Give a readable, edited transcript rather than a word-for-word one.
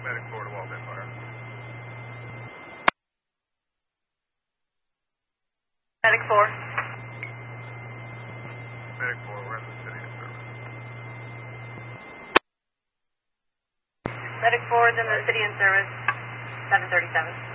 Medic 4 to Walden Fire. Medic 4. Medic 4, we're in the city in service. Medic 4 is in the city in service, 737.